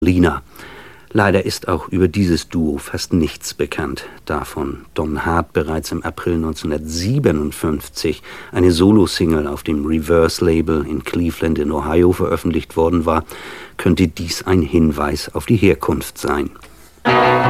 Lina. Leider ist auch über dieses Duo fast nichts bekannt, da von Don Hart bereits im April 1957 eine Solo-Single auf dem Reverse-Label in Cleveland in Ohio veröffentlicht worden war, könnte dies ein Hinweis auf die Herkunft sein.